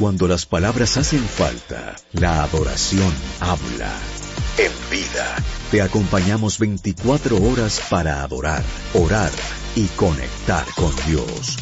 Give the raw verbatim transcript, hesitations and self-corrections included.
cuando las palabras hacen falta, la adoración habla. En Vida, te acompañamos veinticuatro horas para adorar, orar y conectar con Dios.